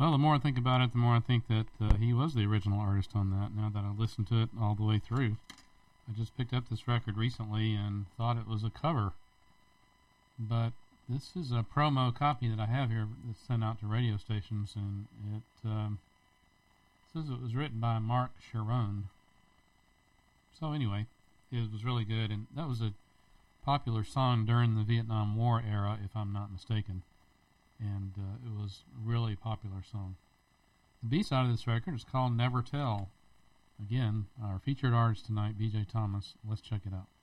Well, the more I think about it, the more I think that he was the original artist on that. Now that I listened to it all the way through, I just picked up this record recently and thought it was a cover. But this is a promo copy that I have here that's sent out to radio stations, and it says it was written by Mark Sharon. So anyway, it was really good, and that was a popular song during the Vietnam War era, if I'm not mistaken. And it was a really popular song. The B-side of this record is called Never Tell. Again, our featured artist tonight, B.J. Thomas. Let's check it out.